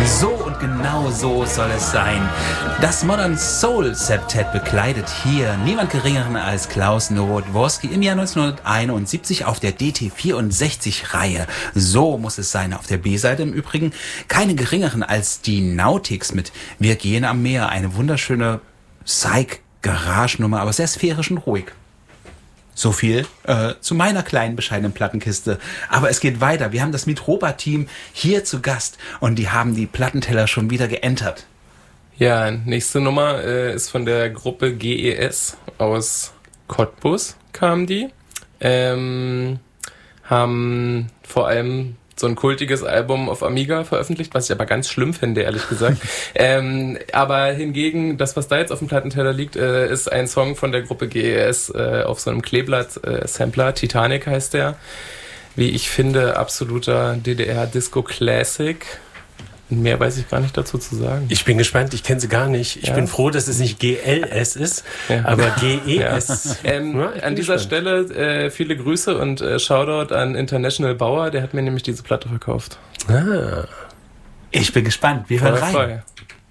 So und genau so soll es sein. Das Modern Soul Septet bekleidet hier niemand geringeren als Klaus Nowotworski im Jahr 1971 auf der DT64-Reihe. So muss es sein. Auf der B-Seite im Übrigen keine geringeren als die Nautics mit Wir gehen am Meer. Eine wunderschöne Psych-Garage-Nummer, aber sehr sphärisch und ruhig. So viel zu meiner kleinen, bescheidenen Plattenkiste. Aber es geht weiter. Wir haben das Mitropa-Team hier zu Gast und die haben die Plattenteller schon wieder geentert. Ja, nächste Nummer ist von der Gruppe GES aus Cottbus, kamen die. Haben vor allem so ein kultiges Album auf Amiga veröffentlicht, was ich aber ganz schlimm finde, ehrlich gesagt. Aber hingegen, das, was da jetzt auf dem Plattenteller liegt, ist ein Song von der Gruppe GES auf so einem Kleeblatt-Sampler. Titanic heißt der. Wie ich finde, absoluter DDR-Disco-Classic. Mehr weiß ich gar nicht dazu zu sagen. Ich bin gespannt, ich kenne sie gar nicht. Ich bin froh, dass es nicht GLS ist, aber GES. An dieser Stelle viele Grüße und Shoutout an International Bauer, der hat mir nämlich diese Platte verkauft. Ich bin gespannt, wir hören rein.